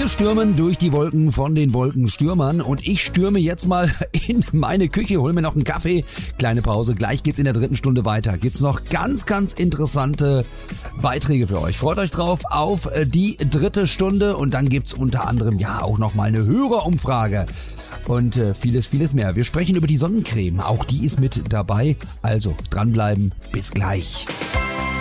Wir stürmen durch die Wolken von den Wolkenstürmern und ich stürme jetzt mal in meine Küche, hol mir noch einen Kaffee. Kleine Pause, gleich geht's in der 3. Stunde weiter. Gibt's noch ganz, ganz interessante Beiträge für euch. Freut euch drauf auf die 3. Stunde und dann gibt's unter anderem ja auch noch mal eine Hörerumfrage. Und vieles, vieles mehr. Wir sprechen über die Sonnencreme, auch die ist mit dabei. Also dranbleiben, bis gleich.